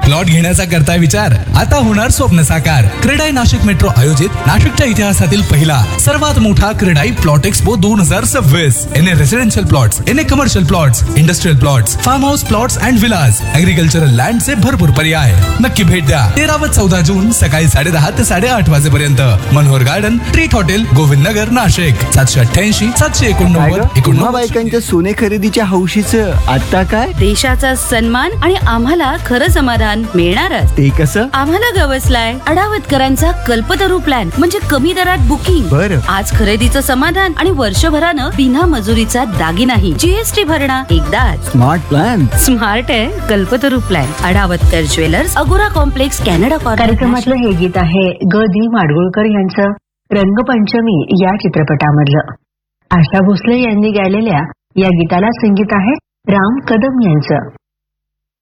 Plot घेण्याचा करताय विचार? आता होणार स्वप्न साकार. क्रेडाई नाशिक मेट्रो आयोजित नाशिकच्या इतिहासातील पहिला सर्वात मोठा क्रेडाई प्लॉट एक्सपो 2026. याने रेसिडेन्शियल प्लॉट्स, याने commercial plots, industrial plots, form house plots and Vilas, agricultural land चे भरपूर पर्याय. नक्की भेट द्या. 13 व 14 जून सकाळी 10:30 ते 8:30 वाजेपर्यंत. Manohar garden, treat hotel, Govind Nagar, Nashik. 788 789 बायकांच्या सोने खरेदीच्या हौशीचं आता काय? देशाचा सन्मान आणि आम्हाला खरं समाधान मिळणारच. ते कसं? आम्हाला गवसलाय अडावतकरांचा कल्पतरू प्लॅन, म्हणजे कमी दरात बुकिंग. बरं. आज खरेदीचं समाधान आणि वर्षभरानं बिना मजुरीचा दागिनाही. जीएसटी भरणा एकदाच. Smart plan. स्मार्ट आहे कल्पतरू प्लॅन. अडावतकर ज्वेलर्स, अगोरा कॉम्प्लेक्स, कॅनडा कॉर्नर. कार्यक्रमातलं हे गीत आहे ग दी माडगुळकर यांचं रंगपंचमी या चित्रपटामधलं. आशा भोसले यांनी गायलेल्या या गीताला संगीत आहे राम कदम यांचं.